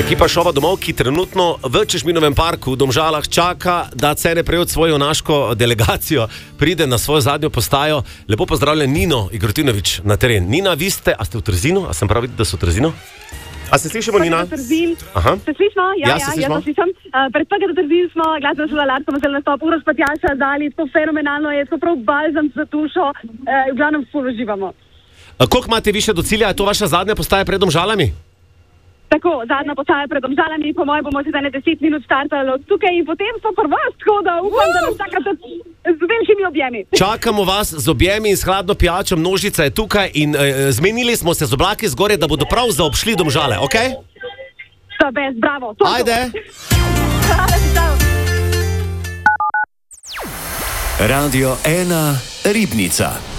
Ekipa šova domov, ki trenutno v Češminovem parku v Domžalah čaka, da Cene Prejod svojo naško delegacijo pride na svojo zadnjo postajo. Lepo pozdravljen Nino Igrotinović na teren. Nina, vi ste, a ste v Trzinu? A sem prav videl, da so v Trzinu? A se slišimo, Nina? Aha. Se slišimo? Ja, se slišim. Pred tega do Trzin smo, glasno šola Larko, zelo nastop, Uroš Patjaša, dali, to fenomenalno je, to prav balzam za dušo, v glavnem ful uživamo. Koliko imate više do cilja? Je to vaša zadnja postaja pred Domžalami? Tako, zadnja postaja pred Domžalami, po mojem bomo se za 10 minut startali od tukaj in potem smo prvost, tako da upam, da nas čakate z velikimi objemi. Čakamo vas z objemi in s hladno pijačo, množica je tukaj in zmenili smo se z oblaki zgoraj, da bodo prav zaobšli Domžale, ok? To je best, bravo. Ajde! Radio 1 Ribnica.